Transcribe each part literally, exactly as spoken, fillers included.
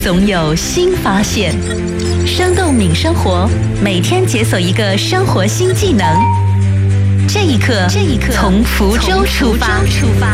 总有新发现。生动敏生活，每天解锁一个生活新技能。这一刻，这一刻，从福州出发。出发。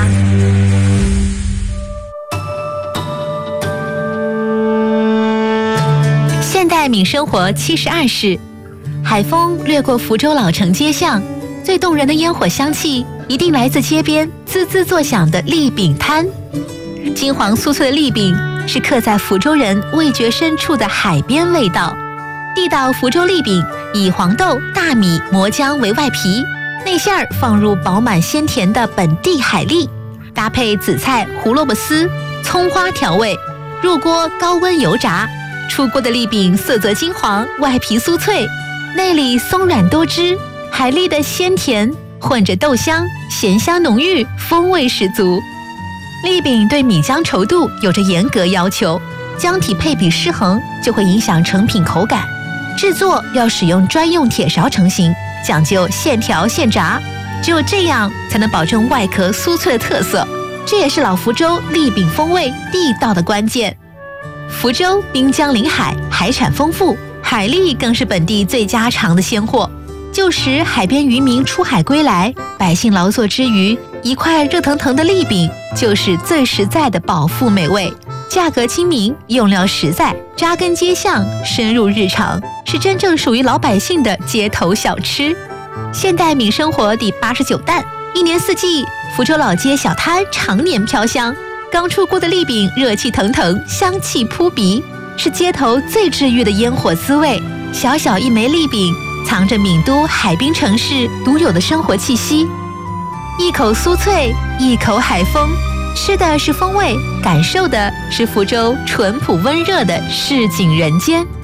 现代敏生活七十二式，海风掠过福州老城街巷，最动人的烟火香气一定来自街边滋滋作响的栗饼摊。金黄酥脆的栗饼是刻在福州人味觉深处的海边味道。地道福州栗饼以黄豆、大米、磨浆为外皮，内馅儿放入饱满鲜甜的本地海蛎，搭配紫菜、胡萝卜丝、葱花调味，入锅高温油炸。出锅的栗饼色泽金黄，外皮酥脆，内里松软多汁，海蛎的鲜甜混着豆香，咸香浓郁，风味十足。栗饼对米浆稠度有着严格要求，浆体配比失衡就会影响成品口感。制作要使用专用铁勺成型，讲究现调现炸，只有这样才能保证外壳酥脆的特色。这也是老福州栗饼风味地道的关键。福州滨江临海，海产丰富，海蛎更是本地最家常的鲜货。旧时海边渔民出海归来，百姓劳作之余，一块热腾腾的栗饼就是最实在的饱腹美味。价格亲民，用料实在，扎根街巷，深入日常，是真正属于老百姓的街头小吃。现代敏生活第八十九弹，一年四季，福州老街小摊常年飘香。刚出锅的栗饼热气腾腾，香气扑鼻，是街头最治愈的烟火滋味。小小一枚栗饼，藏着闽都海滨城市独有的生活气息。一口酥脆，一口海风，吃的是风味，感受的是福州淳朴温热的市井人间。